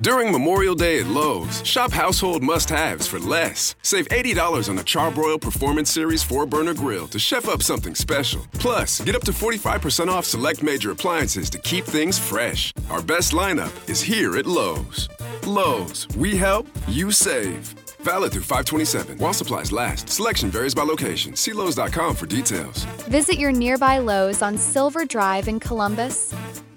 During Memorial Day at Lowe's, shop household must-haves for less. Save $80 on a Charbroil Performance Series 4-burner grill to chef up something special. Plus, get up to 45% off select major appliances to keep things fresh. Our best lineup is here at Lowe's. Lowe's, we help, you save. Valid through 5/27. While supplies last. Selection varies by location. See Lowe's.com for details. Visit your nearby Lowe's on Silver Drive in Columbus.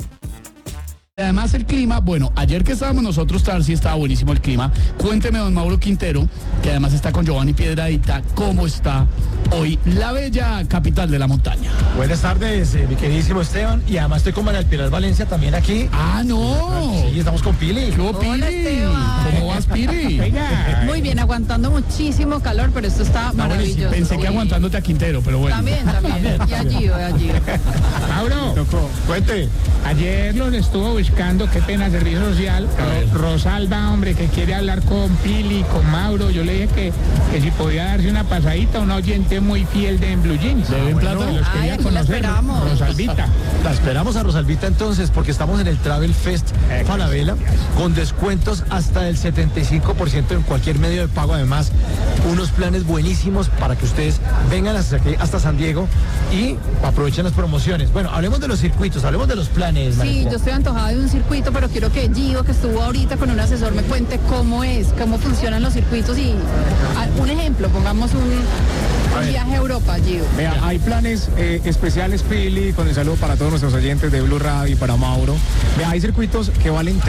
Además el clima, bueno, ayer que estábamos nosotros, Tarsi, estaba buenísimo el clima. Cuénteme, don Mauro Quintero, que además está con Giovanni Piedradita, ¿cómo está hoy la bella capital de la montaña? Buenas tardes, mi queridísimo Esteban, y además estoy con María del Pilar Valencia también aquí. ¡Ah, no! Sí, estamos con Pili. ¿Qué hubo, Pili? ¿Cómo vas, Pili? Venga. Muy bien, aguantando muchísimo calor, pero esto está maravilloso. Pensé que aguantándote a Quintero, pero bueno. También. Y allí. Mauro, Cuente. ayer los estuvo buscando, qué pena, servicio social. Rosalba, hombre, que quiere hablar con Pili, con Mauro. Yo le dije que si podía darse una pasadita, un oyente muy fiel de En Blue Jeans. ¿Le ven plata? Los quería aquí la conocer. esperamos. Rosalvita. La esperamos a Rosalvita entonces, porque estamos en el Travel Fest Falabella, con descuentos hasta del 75% en cualquier medio de pago. Además, unos planes buenísimos para que ustedes vengan hasta aquí, hasta San Diego, y aprovechen las promociones. Bueno, hablemos de los circuitos, hablemos de los planes. Sí, María. yo estoy antojada de un circuito, pero quiero que Gio, que estuvo ahorita con un asesor, me cuente cómo funcionan los circuitos y un ejemplo, pongamos un viaje a Europa, Gio. Vea, hay planes especiales, Pili, con el saludo para todos nuestros oyentes de Blue Radio y para Mauro. Vea, hay circuitos que valen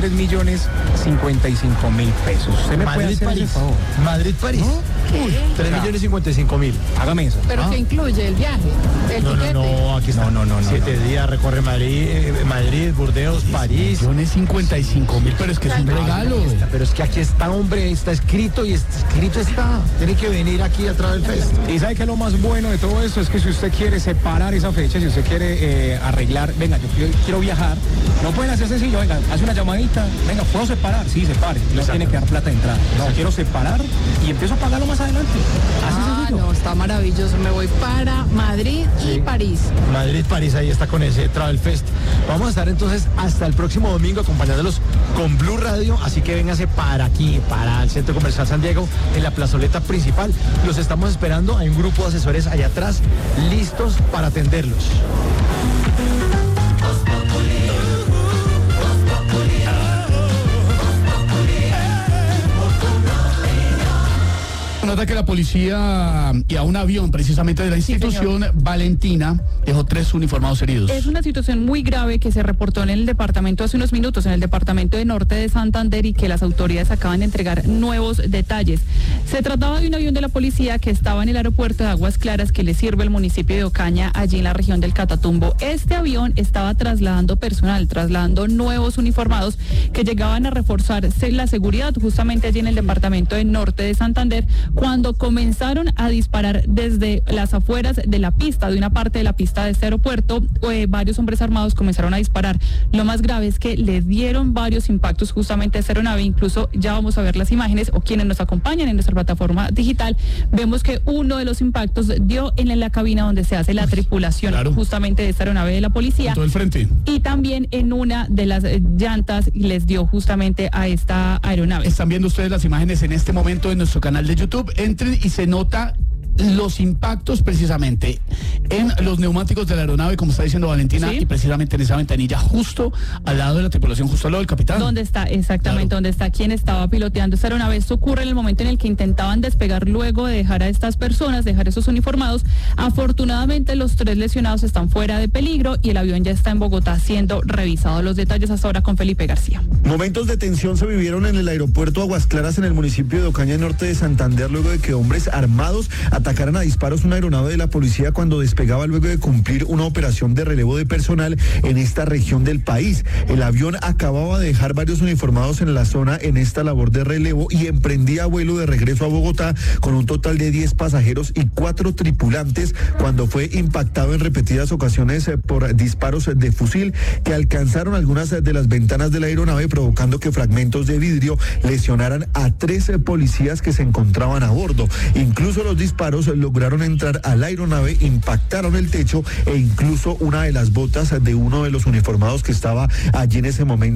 3.055.000 pesos. ¿Usted me puede hacer ese Madrid-París. favor? Madrid-París. ¿Qué? 3.055.000. Hágame eso. ¿Pero qué incluye el viaje? ¿El tiquete? No, aquí está. No. 7 días, recorre Madrid, Burdeos, París. 55.000, pero es que es un regalo. Pero es que aquí está, hombre, está escrito y escrito está. Tiene que venir aquí a Travel Fest. Y sabe que lo más bueno de todo esto es que si usted quiere separar esa fecha, si usted quiere arreglar, venga, yo quiero viajar, no pueden hacer sencillo, venga, hace una llamadita, venga, ¿puedo separar? Sí, separe, no tiene que dar plata de entrada. No, quiero separar y empiezo a pagarlo más adelante. Así sencillo. No, está maravilloso. Me voy para Madrid y París. Madrid-París, ahí está con ese Travel Fest. Vamos a estar entonces hasta el próximo domingo acompañándolos con Blue Radio, así que véngase para aquí, para el Centro Comercial San Diego, en la plazoleta principal. Los estamos esperando, hay un grupo de asesores allá atrás, listos para atenderlos. Nota que la policía y a un avión precisamente de la institución Valentina dejó 3 uniformados heridos. Es una situación muy grave que se reportó en el departamento hace unos minutos, en el departamento de Norte de Santander, y que las autoridades acaban de entregar nuevos detalles. Se trataba de un avión de la policía que estaba en el aeropuerto de Aguas Claras, que le sirve al municipio de Ocaña, allí en la región del Catatumbo. Este avión estaba trasladando personal, trasladando nuevos uniformados que llegaban a reforzar la seguridad justamente allí en el departamento de Norte de Santander, cuando comenzaron a disparar desde las afueras de la pista, de una parte de la pista de este aeropuerto. Varios hombres armados comenzaron a disparar. Lo más grave es que le dieron varios impactos justamente a esta aeronave. Incluso ya vamos a ver las imágenes, o quienes nos acompañan en nuestra plataforma digital, vemos que uno de los impactos dio en la cabina donde se hace la tripulación, claro, justamente de esta aeronave de la policía. En todo el frente. Y también en una de las llantas les dio justamente a esta aeronave. Están viendo ustedes las imágenes en este momento en nuestro canal de YouTube. Entren y se nota los impactos precisamente en los neumáticos de la aeronave, como está diciendo Valentina, ¿sí? Y precisamente en esa ventanilla justo al lado de la tripulación, justo al lado del capitán. ¿Dónde está? Exactamente, donde está quien estaba piloteando esta aeronave. Esto ocurre en el momento en el que intentaban despegar luego de dejar a estas personas, dejar a esos uniformados. Afortunadamente los 3 lesionados están fuera de peligro y el avión ya está en Bogotá siendo revisado. Los detalles hasta ahora con Felipe García. Momentos de tensión se vivieron en el aeropuerto Aguas Claras, en el municipio de Ocaña, Norte de Santander, luego de que hombres armados atacaran a disparos una aeronave de la policía cuando despegaba luego de cumplir una operación de relevo de personal en esta región del país. El avión acababa de dejar varios uniformados en la zona en esta labor de relevo y emprendía vuelo de regreso a Bogotá con un total de 10 pasajeros y 4 tripulantes cuando fue impactado en repetidas ocasiones por disparos de fusil que alcanzaron algunas de las ventanas de la aeronave, provocando que fragmentos de vidrio lesionaran a 13 policías que se encontraban a bordo. Incluso los disparos lograron entrar a la aeronave, impactaron el techo e incluso una de las botas de uno de los uniformados que estaba allí en ese momento.